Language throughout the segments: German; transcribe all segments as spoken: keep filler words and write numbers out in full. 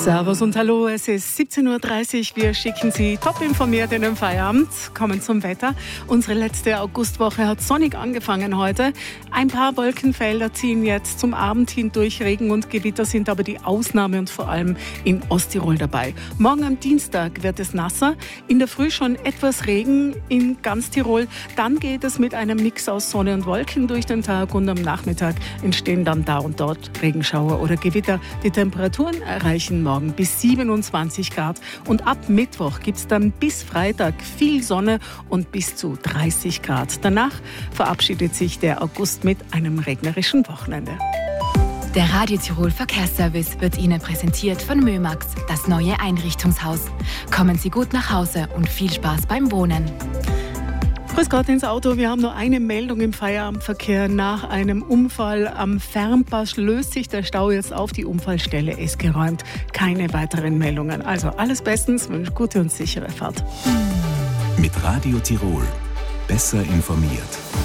Servus und hallo, es ist siebzehn Uhr dreißig. Wir schicken Sie top informiert in den Feierabend. Kommen zum Wetter. Unsere letzte Augustwoche hat sonnig angefangen heute. Ein paar Wolkenfelder ziehen jetzt zum Abend hin durch. Regen und Gewitter sind aber die Ausnahme und vor allem in Osttirol dabei. Morgen am Dienstag wird es nasser. In der Früh schon etwas Regen in ganz Tirol. Dann geht es mit einem Mix aus Sonne und Wolken durch den Tag und am Nachmittag entstehen dann da und dort Regenschauer oder Gewitter. Die Temperaturen erreichen morgen bis siebenundzwanzig Grad und ab Mittwoch gibt es dann bis Freitag viel Sonne und bis zu dreißig Grad. Danach verabschiedet sich der August mit einem regnerischen Wochenende. Der Radio Tirol Verkehrsservice wird Ihnen präsentiert von Mömax, das neue Einrichtungshaus. Kommen Sie gut nach Hause und viel Spaß beim Wohnen. Grüß Gott ins Auto. Wir haben nur eine Meldung im Feierabendverkehr. Nach einem Unfall am Fernpass löst sich der Stau jetzt auf. Die Unfallstelle ist geräumt. Keine weiteren Meldungen. Also alles bestens. Wünsche gute und sichere Fahrt. Mit Radio Tirol. Besser informiert.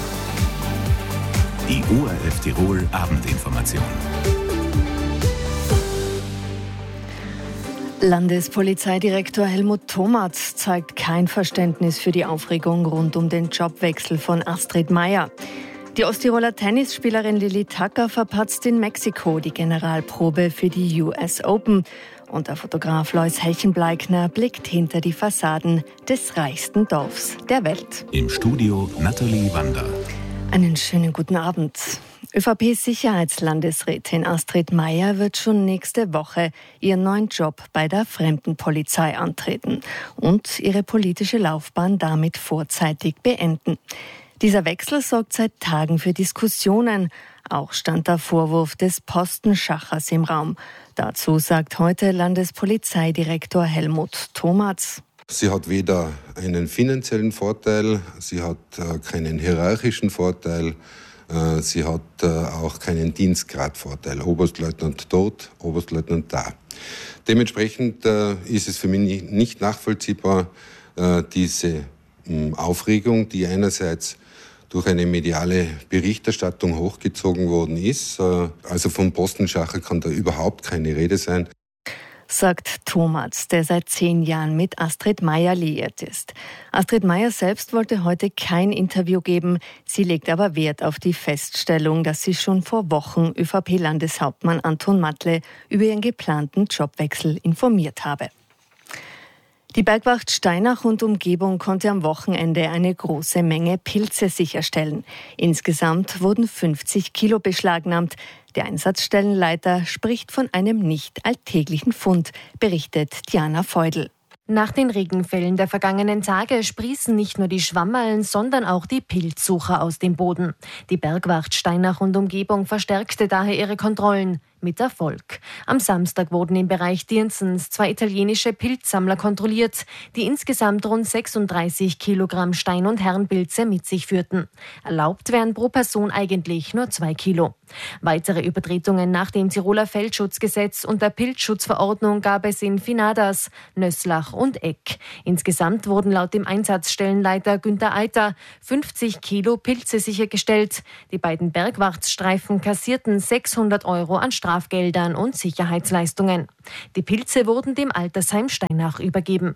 Die O R F Tirol Abendinformation. Landespolizeidirektor Helmut Thomatz zeigt kein Verständnis für die Aufregung rund um den Jobwechsel von Astrid Maier. Die Osttiroler Tennisspielerin Lilly Tucker verpatzt in Mexiko die Generalprobe für die U S Open. Und der Fotograf Lois Helchenbleikner blickt hinter die Fassaden des reichsten Dorfs der Welt. Im Studio Nathalie Wander. Einen schönen guten Abend. ÖVP-Sicherheitslandesrätin Astrid Maier wird schon nächste Woche ihren neuen Job bei der Fremdenpolizei antreten und ihre politische Laufbahn damit vorzeitig beenden. Dieser Wechsel sorgt seit Tagen für Diskussionen. Auch stand der Vorwurf des Postenschachers im Raum. Dazu sagt heute Landespolizeidirektor Helmut Thomatz. Sie hat weder einen finanziellen Vorteil, sie hat äh, keinen hierarchischen Vorteil. Sie hat auch keinen Dienstgradvorteil. Oberstleutnant dort, Oberstleutnant da. Dementsprechend ist es für mich nicht nachvollziehbar, diese Aufregung, die einerseits durch eine mediale Berichterstattung hochgezogen worden ist. Also vom Postenschacher kann da überhaupt keine Rede sein. Sagt Thomatz, der seit zehn Jahren mit Astrid Maier liiert ist. Astrid Maier selbst wollte heute kein Interview geben. Sie legt aber Wert auf die Feststellung, dass sie schon vor Wochen ÖVP-Landeshauptmann Anton Matle über ihren geplanten Jobwechsel informiert habe. Die Bergwacht Steinach und Umgebung konnte am Wochenende eine große Menge Pilze sicherstellen. Insgesamt wurden fünfzig Kilo beschlagnahmt. Der Einsatzstellenleiter spricht von einem nicht alltäglichen Fund, berichtet Diana Feudel. Nach den Regenfällen der vergangenen Tage sprießen nicht nur die Schwammerln, sondern auch die Pilzsucher aus dem Boden. Die Bergwacht Steinach und Umgebung verstärkte daher ihre Kontrollen. Mit Erfolg. Am Samstag wurden im Bereich Dirnsens zwei italienische Pilzsammler kontrolliert, die insgesamt rund sechsunddreißig Kilogramm Stein- und Herrenpilze mit sich führten. Erlaubt wären pro Person eigentlich nur zwei Kilo. Weitere Übertretungen nach dem Tiroler Feldschutzgesetz und der Pilzschutzverordnung gab es in Finadas, Nösslach und Eck. Insgesamt wurden laut dem Einsatzstellenleiter Günther Eiter fünfzig Kilo Pilze sichergestellt. Die beiden Bergwachtsstreifen kassierten sechshundert Euro an Strafgeldern und Sicherheitsleistungen. Die Pilze wurden dem Altersheim Steinach übergeben.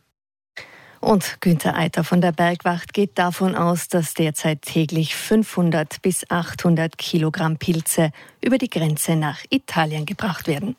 Und Günther Eiter von der Bergwacht geht davon aus, dass derzeit täglich fünfhundert bis achthundert Kilogramm Pilze über die Grenze nach Italien gebracht werden.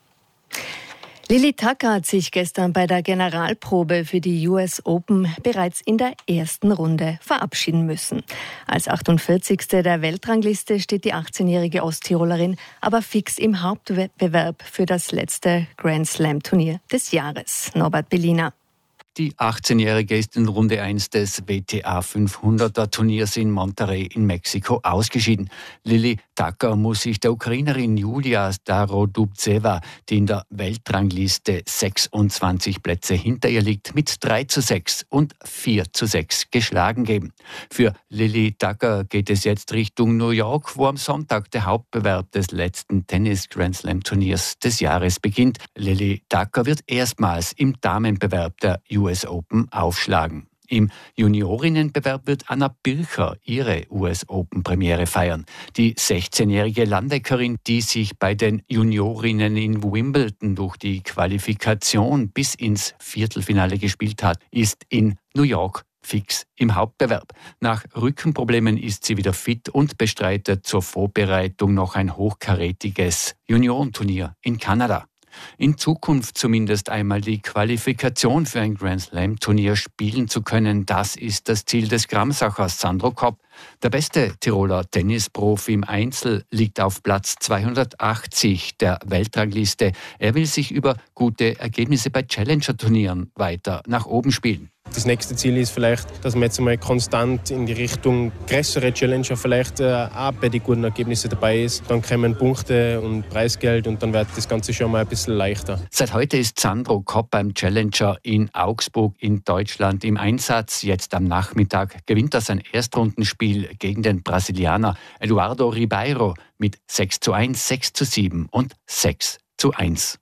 Lilly Tucker hat sich gestern bei der Generalprobe für die U S Open bereits in der ersten Runde verabschieden müssen. Als achtundvierzigste der Weltrangliste steht die achtzehnjährige Osttirolerin aber fix im Hauptwettbewerb für das letzte Grand Slam Turnier des Jahres. Norbert Bellina. Die achtzehnjährige ist in Runde eins des W T A fünfhunderter Turniers in Monterrey in Mexiko ausgeschieden. Lilly Tucker muss sich der Ukrainerin Julia Starodubtseva, die in der Weltrangliste sechsundzwanzig Plätze hinter ihr liegt, mit drei zu sechs und vier zu sechs geschlagen geben. Für Lilly Tucker geht es jetzt Richtung New York, wo am Sonntag der Hauptbewerb des letzten Tennis-Grand-Slam-Turniers des Jahres beginnt. Lilly Tucker wird erstmals im Damenbewerb der U S Open aufschlagen. Im Juniorinnenbewerb wird Anna Bircher ihre U S Open-Premiere feiern. Die sechzehnjährige Landeckerin, die sich bei den Juniorinnen in Wimbledon durch die Qualifikation bis ins Viertelfinale gespielt hat, ist in New York fix im Hauptbewerb. Nach Rückenproblemen ist sie wieder fit und bestreitet zur Vorbereitung noch ein hochkarätiges Juniorenturnier in Kanada. In Zukunft zumindest einmal die Qualifikation für ein Grand Slam Turnier spielen zu können, das ist das Ziel des Gramsachers Sandro Kopp. Der beste Tiroler Tennisprofi im Einzel liegt auf Platz zweihundertachtzig der Weltrangliste. Er will sich über gute Ergebnisse bei Challenger-Turnieren weiter nach oben spielen. Das nächste Ziel ist vielleicht, dass man jetzt einmal konstant in die Richtung größere Challenger vielleicht äh, auch bei den guten Ergebnissen dabei ist. Dann kommen Punkte und Preisgeld und dann wird das Ganze schon mal ein bisschen leichter. Seit heute ist Sandro Kopp beim Challenger in Augsburg in Deutschland im Einsatz. Jetzt am Nachmittag gewinnt er sein Erstrundenspiel gegen den Brasilianer Eduardo Ribeiro mit sechs zu eins, sechs zu sieben und sechs zu eins.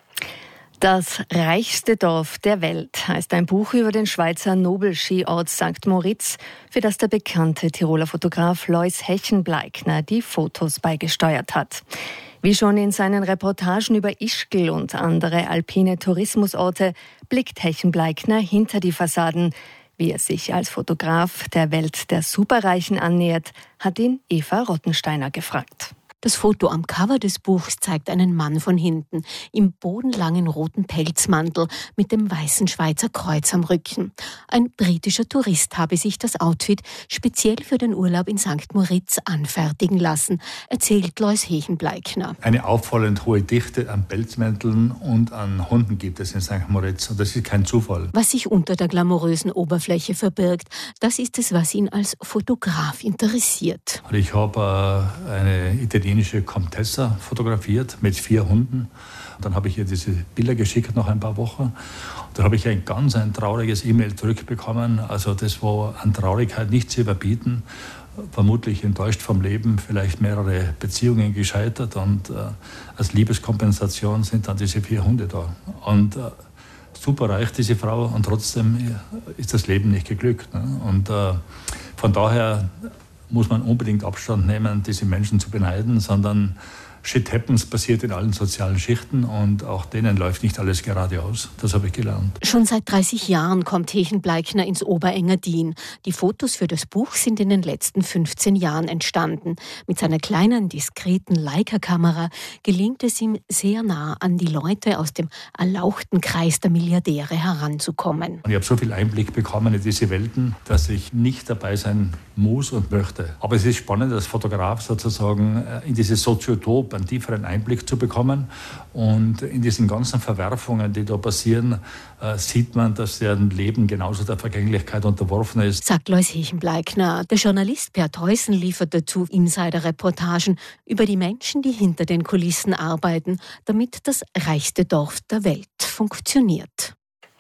Das reichste Dorf der Welt heißt ein Buch über den Schweizer Nobelskiort Sankt Moritz, für das der bekannte Tiroler Fotograf Lois Hechenbleikner die Fotos beigesteuert hat. Wie schon in seinen Reportagen über Ischgl und andere alpine Tourismusorte blickt Hechenbleikner hinter die Fassaden. Wie er sich als Fotograf der Welt der Superreichen annähert, hat ihn Eva Rottensteiner gefragt. Das Foto am Cover des Buchs zeigt einen Mann von hinten im bodenlangen roten Pelzmantel mit dem weißen Schweizer Kreuz am Rücken. Ein britischer Tourist habe sich das Outfit speziell für den Urlaub in Sankt Moritz anfertigen lassen, erzählt Lois Hechenbleikner. Eine auffallend hohe Dichte an Pelzmänteln und an Hunden gibt es in Sankt Moritz und das ist kein Zufall. Was sich unter der glamourösen Oberfläche verbirgt, das ist es, was ihn als Fotograf interessiert. Ich habe äh, eine italienische italienische Comtessa fotografiert mit vier Hunden. Dann habe ich ihr diese Bilder geschickt nach ein paar Wochen. Da habe ich ein ganz ein trauriges E-Mail zurückbekommen. Also das war an Traurigkeit nicht zu überbieten. Vermutlich enttäuscht vom Leben, vielleicht mehrere Beziehungen gescheitert. Und äh, als Liebeskompensation sind dann diese vier Hunde da. Und äh, super reich, diese Frau, und trotzdem ist das Leben nicht geglückt. Ne? Und äh, von daher muss man unbedingt Abstand nehmen, diese Menschen zu beneiden, sondern Shit happens passiert in allen sozialen Schichten und auch denen läuft nicht alles geradeaus. Das habe ich gelernt. Schon seit dreißig Jahren kommt Hechenbleikner ins Oberengadin. Die Fotos für das Buch sind in den letzten fünfzehn Jahren entstanden. Mit seiner kleinen, diskreten Leica-Kamera gelingt es ihm, sehr nah an die Leute aus dem erlauchten Kreis der Milliardäre heranzukommen. Ich habe so viel Einblick bekommen in diese Welten, dass ich nicht dabei sein muss und möchte. Aber es ist spannend, als Fotograf sozusagen in dieses Soziotop einen tieferen Einblick zu bekommen. Und in diesen ganzen Verwerfungen, die da passieren, äh, sieht man, dass deren Leben genauso der Vergänglichkeit unterworfen ist. Sagt Lois Hechenbleikner. Der Journalist Per Theusen liefert dazu Insider-Reportagen über die Menschen, die hinter den Kulissen arbeiten, damit das reichste Dorf der Welt funktioniert.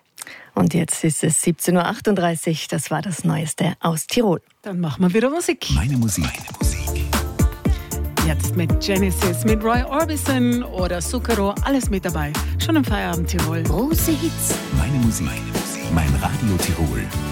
Und jetzt ist es siebzehn Uhr achtunddreißig. Das war das Neueste aus Tirol. Dann machen wir wieder Musik. Meine Musik. Meine Musik. Jetzt mit Genesis, mit Roy Orbison oder Zucchero, alles mit dabei. Schon im Feierabend Tirol. Große Hits. Meine Musik. Meine Musik. Mein Radio Tirol.